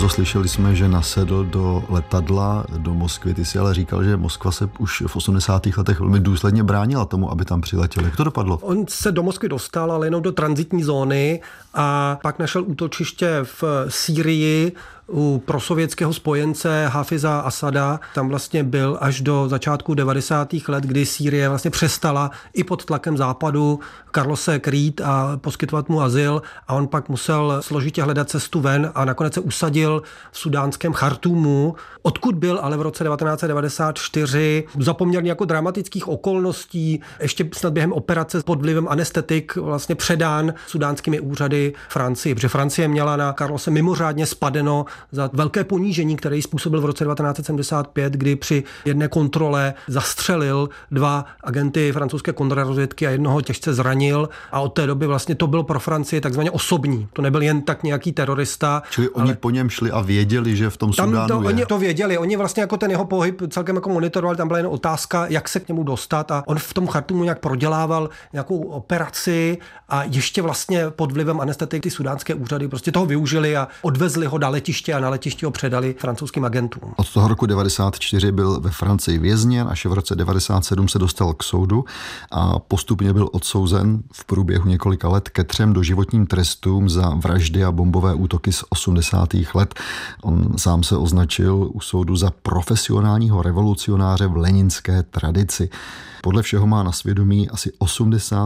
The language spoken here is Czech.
Honzo, slyšeli jsme, že nasedl do letadla do Moskvy. Ty si ale říkal, že Moskva se už v 80. letech velmi důsledně bránila tomu, aby tam přiletěl. Jak to dopadlo? On se do Moskvy dostal, ale jenom do tranzitní zóny a pak našel útočiště v Sýrii u prosovětského spojence Hafiza Asada. Tam vlastně byl až do začátku 90. let, kdy Sýrie vlastně přestala i pod tlakem západu Karlose krýt a poskytovat mu azyl a on pak musel složitě hledat cestu ven a nakonec se usadil v sudánském Chartúmu, odkud byl ale v roce 1994 za poměrně jako dramatických okolností ještě snad během operace pod vlivem anestetik vlastně předán sudánskými úřady Francii, protože Francie měla na Karlose mimořádně spadeno za velké ponížení, které jí způsobil v roce 1975, kdy při jedné kontrole zastřelil 2 agenty francouzské kontrarozvědky a jednoho těžce zranil a od té doby vlastně to bylo pro Francii takzvaně osobní. To nebyl jen tak nějaký terorista. Čili oni po něm šli a věděli, že v tom Sudánu je. Oni to věděli, oni vlastně jako ten jeho pohyb celkem jako monitorovali, tam byla jen otázka, jak se k němu dostat a on v tom Chartúmu nějak prodělával nějakou operaci a ještě vlastně pod vlivem anestetik ty sudánské úřady prostě toho využili a odvezli ho na letiště a na letišti ho předali francouzským agentům. Od toho roku 94 byl ve Francii vězněn, až v roce 97 se dostal k soudu a postupně byl odsouzen v průběhu několika let ke 3 doživotním trestům za vraždy a bombové útoky z 80. let. On sám se označil u soudu za profesionálního revolucionáře v leninské tradici. Podle všeho má na svědomí asi 80